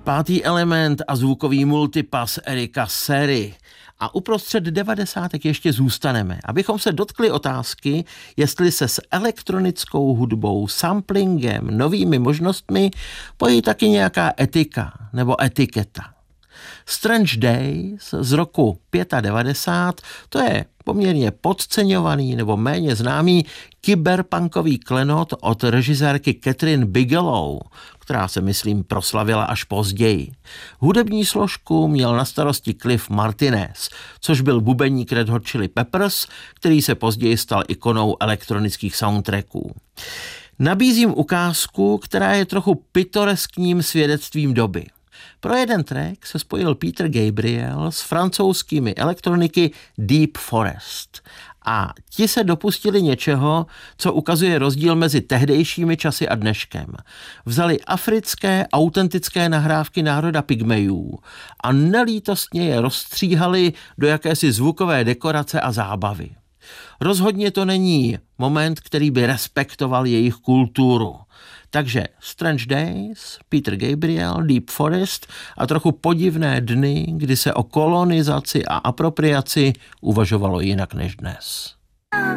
Pátý element a zvukový multipass Erika Serry. A uprostřed 90. ještě zůstaneme, abychom se dotkli otázky, jestli se s elektronickou hudbou, samplingem, novými možnostmi pojí taky nějaká etika nebo etiketa. Strange Days z roku 95, to je poměrně podceňovaný nebo méně známý kyberpunkový klenot od režisérky Catherine Bigelow, která se, myslím, proslavila až později. Hudební složku měl na starosti Cliff Martinez, což byl bubeník Red Hot Chili Peppers, který se později stal ikonou elektronických soundtracků. Nabízím ukázku, která je trochu pitoreskním svědectvím doby. Pro jeden track se spojil Peter Gabriel s francouzskými elektroniky Deep Forest. A ti se dopustili něčeho, co ukazuje rozdíl mezi tehdejšími časy a dneškem. Vzali africké autentické nahrávky národa pygmejů a nelítostně je rozstříhali do jakési zvukové dekorace a zábavy. Rozhodně to není moment, který by respektoval jejich kulturu. Takže Strange Days, Peter Gabriel, Deep Forest a trochu podivné dny, kdy se o kolonizaci a apropriaci uvažovalo jinak než dnes.